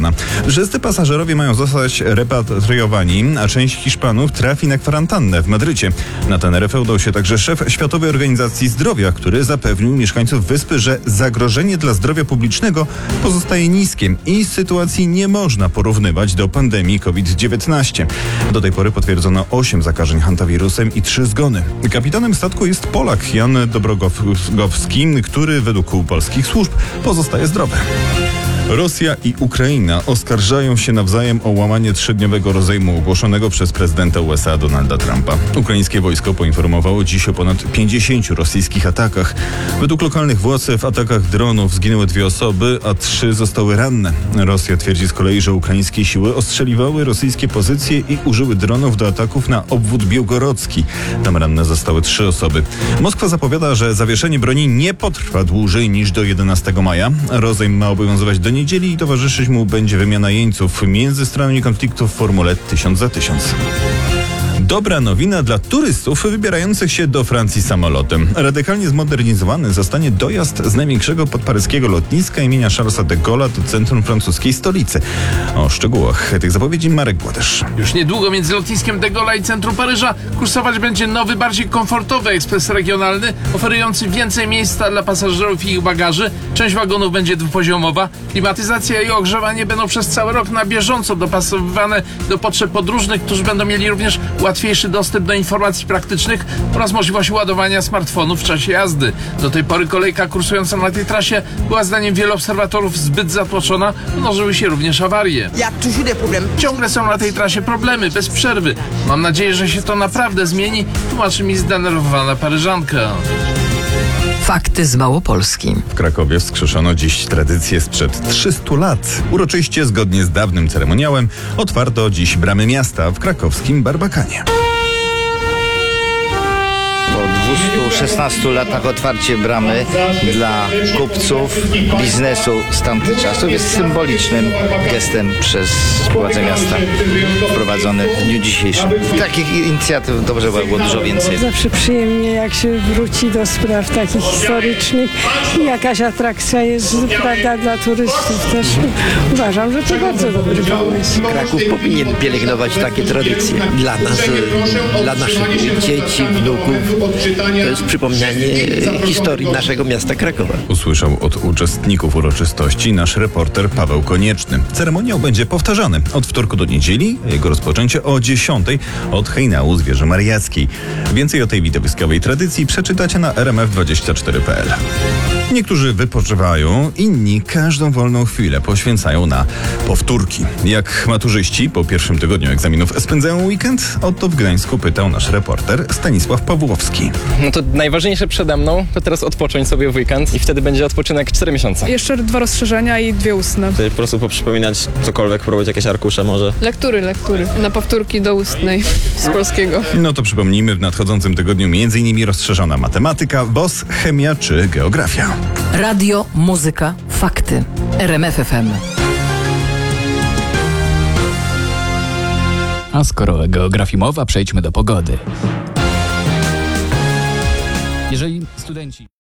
zagrożona. Wszyscy pasażerowie mają zostać repatriowani, a część Hiszpanów trafi na kwarantannę w Madrycie. Na Teneryfę udał się także szef Światowej Organizacji Zdrowia, który zapewnił mieszkańców wyspy, że zagrożenie dla zdrowia publicznego pozostaje niskie i sytuacji nie można porównywać do pandemii COVID-19. Do tej pory potwierdzono 8 zakażeń hantawirusem i 3 zgony. Kapitanem statku jest Polak Jan Dobrogowski, który według polskich służb pozostaje zdrowy. Rosja i Ukraina oskarżają się nawzajem o łamanie 3-dniowego rozejmu ogłoszonego przez prezydenta USA Donalda Trumpa. Ukraińskie wojsko poinformowało dziś o ponad 50 rosyjskich atakach. Według lokalnych władz w atakach dronów zginęły 2 osoby, a 3 zostały ranne. Rosja twierdzi z kolei, że ukraińskie siły ostrzeliwały rosyjskie pozycje i użyły dronów do ataków na obwód białgorodzki. Tam ranne zostały 3 osoby. Moskwa zapowiada, że zawieszenie broni nie potrwa dłużej niż do 11 maja. Rozejm ma obowiązywać do niedzieli i towarzyszyć mu będzie wymiana jeńców między stronami konfliktu w formule 1000 za 1000. Dobra nowina dla turystów wybierających się do Francji samolotem. Radykalnie zmodernizowany zostanie dojazd z największego podparyskiego lotniska imienia Charlesa de Gaulle'a do centrum francuskiej stolicy. O szczegółach tych zapowiedzi Marek Gładesz. Już niedługo między lotniskiem de Gaulle'a i centrum Paryża kursować będzie nowy, bardziej komfortowy ekspres regionalny, oferujący więcej miejsca dla pasażerów i ich bagaży. Część wagonów będzie dwupoziomowa. Klimatyzacja i ogrzewanie będą przez cały rok na bieżąco dopasowywane do potrzeb podróżnych, którzy będą mieli również łatwiejszy dostęp do informacji praktycznych oraz możliwość ładowania smartfonów w czasie jazdy. Do tej pory kolejka kursująca na tej trasie była zdaniem wielu obserwatorów zbyt zatłoczona, mnożyły się również awarie. Ciągle są na tej trasie problemy, bez przerwy. Mam nadzieję, że się to naprawdę zmieni, tłumaczy mi zdenerwowana Paryżanka. Fakty z Małopolski. W Krakowie wskrzeszono dziś tradycję sprzed 300 lat. Uroczyście, zgodnie z dawnym ceremoniałem, otwarto dziś bramy miasta w krakowskim Barbakanie. Po 216 latach otwarcie bramy dla kupców, biznesu z tamtych czasów jest symbolicznym gestem przez władze miasta wprowadzony w dniu dzisiejszym. Takich inicjatyw dobrze by było dużo więcej. Zawsze przyjemnie, jak się wróci do spraw takich historycznych i jakaś atrakcja jest, prawda, dla turystów też. Uważam, że to bardzo dobry pomysł. Kraków powinien pielęgnować takie tradycje dla nas, dla naszych dzieci, wnuków. To jest przypomnianie historii naszego miasta Krakowa. Usłyszał od uczestników uroczystości nasz reporter Paweł Konieczny. Ceremoniał będzie powtarzany od wtorku do niedzieli, a jego rozpoczęcie o 10 od hejnału z wieży mariackiej. Więcej o tej widowiskowej tradycji przeczytacie na rmf24.pl. Niektórzy wypoczywają, inni każdą wolną chwilę poświęcają na powtórki. Jak maturzyści po pierwszym tygodniu egzaminów spędzają weekend? O to w Gdańsku pytał nasz reporter Stanisław Pawłowski. No to najważniejsze przede mną, to teraz odpocząć sobie w weekend i wtedy będzie odpoczynek 4 miesiące. Jeszcze 2 rozszerzenia i 2 ustne. Po prostu poprzypominać cokolwiek, próbować jakieś arkusze może. Lektury. Na powtórki do ustnej z polskiego. No to przypomnijmy, w nadchodzącym tygodniu m.in. rozszerzona matematyka, WOS, chemia czy geografia. Radio, muzyka, fakty. RMF FM. A skoro o geografii mowa, przejdźmy do pogody. Jeżeli studenci...